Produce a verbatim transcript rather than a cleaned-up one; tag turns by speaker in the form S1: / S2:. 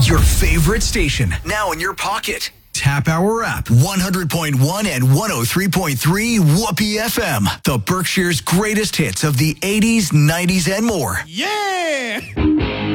S1: Your favorite station, now in your pocket. Tap our app, one hundred point one and one oh three point three Whoopee F M. The Berkshire's greatest hits of the eighties, nineties, and more.
S2: Yeah!